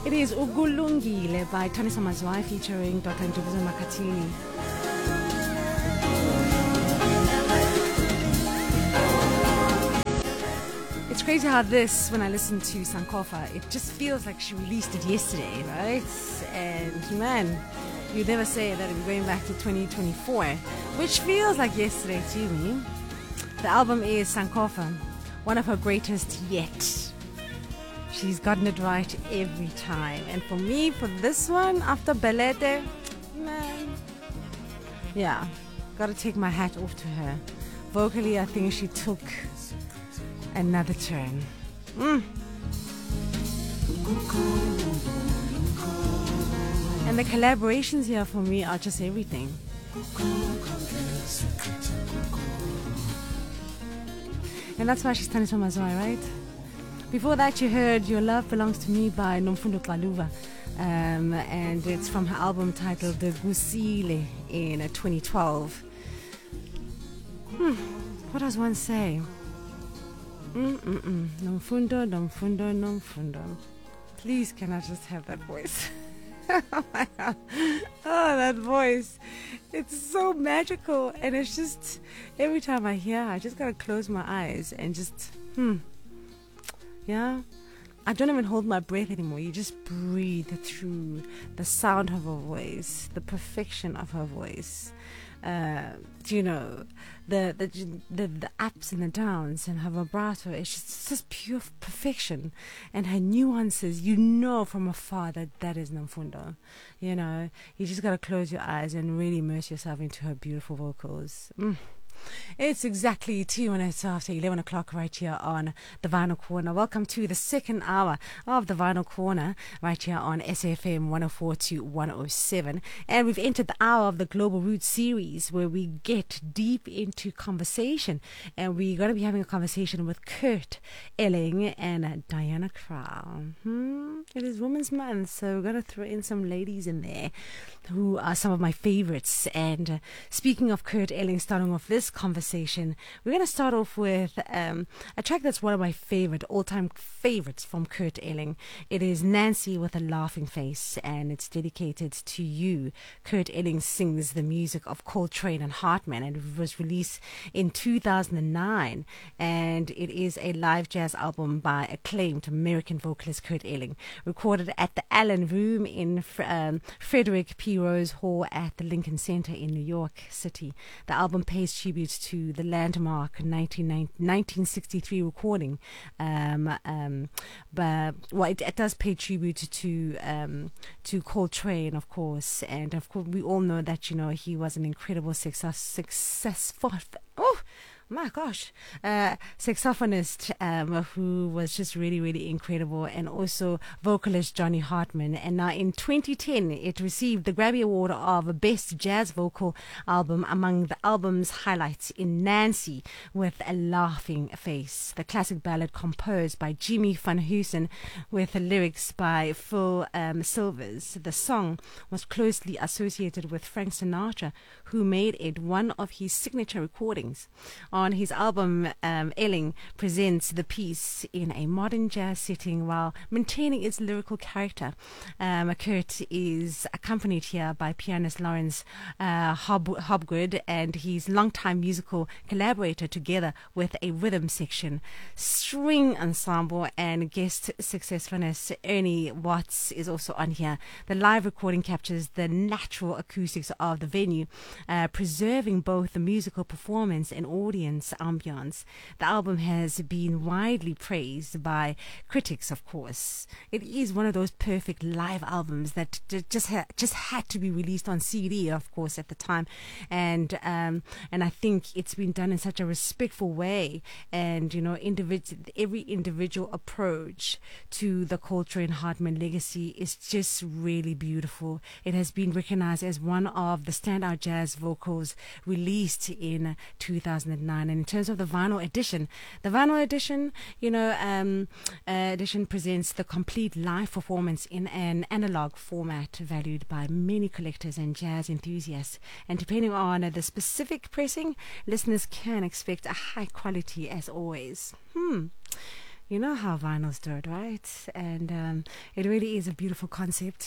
It is Ukulungile by Thaniswa Mazwai featuring Dr. Ndubuzo Makhathini. It's crazy how this, when I listen to Sankofa, it just feels like she released it yesterday, right? And man, you never say that we're going back to 2024, which feels like yesterday to me. The album is Sankofa, one of her greatest yet. She's gotten it right every time. And for me, for this one, after Belete, man, yeah, gotta take my hat off to her. Vocally, I think she took another turn. And the collaborations here for me are just everything. And that's why she's Thaniswa Mazwai, right? Before that, you heard Your Love Belongs to Me by Nomfundo Xaluva. And it's from her album titled The Gusile in 2012. What does one say? Nomfundo, Nomfundo, Nomfundo. Please, can I just have that voice? Oh my God. Oh, that voice. It's so magical. And it's just, every time I hear her, I just gotta close my eyes and just, yeah. I don't even hold my breath anymore. You just breathe through the sound of her voice, the perfection of her voice. You know, the ups and the downs and her vibrato. It's just pure perfection. And her nuances, you know from afar that is Nomfundo. You know, you just got to close your eyes and really immerse yourself into her beautiful vocals. It's exactly 2 minutes after 11 o'clock right here on the Vinyl Corner. Welcome to the second hour of the Vinyl Corner right here on SFM 104 to 107. And we've entered the hour of the Global Roots series where we get deep into conversation. And we're going to be having a conversation with Kurt Elling and Diana Krall. It is Women's Month, so we're going to throw in some ladies in there who are some of my favorites. And speaking of Kurt Elling, starting off this conversation, we're going to start off with a track that's one of my all-time favorites from Kurt Elling. It is Nancy with a Laughing Face, and it's dedicated to you. Kurt Elling sings the music of Coltrane and Hartman, and it was released in 2009, and it is a live jazz album by acclaimed American vocalist Kurt Elling, recorded at the Allen Room in Frederick P. Rose Hall at the Lincoln Center in New York City. The album pays tribute to the landmark 1963 recording, but it does pay tribute to Coltrane, of course, and of course we all know that he was an incredible successful. My gosh, saxophonist who was just really, really incredible, and also vocalist Johnny Hartman. And now in 2010, it received the Grammy Award of Best Jazz Vocal Album among the album's highlights in Nancy with a Laughing Face, the classic ballad composed by Jimmy Van Heusen with lyrics by Phil Silvers. The song was closely associated with Frank Sinatra, who made it one of his signature recordings. On his album, Elling presents the piece in a modern jazz setting while maintaining its lyrical character. Kurt is accompanied here by pianist Lawrence Hobgood and his longtime musical collaborator, together with a rhythm section, string ensemble, and guest saxophonist Ernie Watts is also on here. The live recording captures the natural acoustics of the venue, preserving both the musical performance and audience ambiance. The album has been widely praised by critics, of course. It is one of those perfect live albums that just had to be released on CD, of course, at the time, and I think it's been done in such a respectful way, and every individual approach to the Coltrane Hartman legacy is just really beautiful. It has been recognized as one of the standout jazz vocals released in 2009. And in terms of the vinyl edition presents the complete live performance in an analog format valued by many collectors and jazz enthusiasts. And depending on the specific pressing, listeners can expect a high quality as always. You know how vinyls do it, right? And it really is a beautiful concept,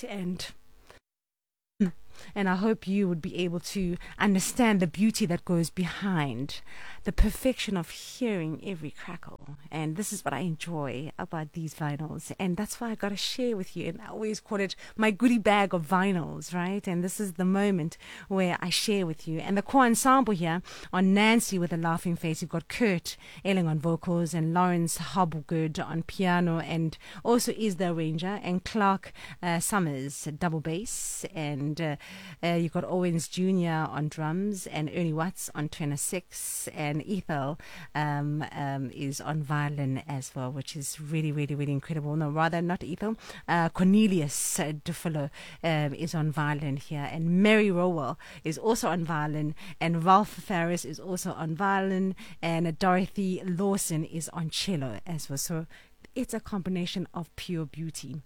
and I hope you would be able to understand the beauty that goes behind the perfection of hearing every crackle. And this is what I enjoy about these vinyls. And that's why I got to share with you. And I always call it my goodie bag of vinyls, right? And this is the moment where I share with you. And the core ensemble here on Nancy with a Laughing Face, you've got Kurt Elling on vocals and Lawrence Hobgood on piano, and also is the arranger, and Clark Summers double bass, and you've got Owens Jr. on drums, and Ernie Watts on tenor sax, and Ethel is on violin as well, which is really, really, really incredible. No, rather not Ethel. Cornelius DeFillo is on violin here, and Mary Rowell is also on violin, and Ralph Farris is also on violin, and Dorothy Lawson is on cello as well. So it's a combination of pure beauty.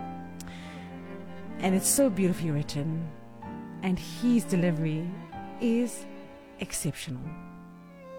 And it's so beautifully written, and his delivery is exceptional.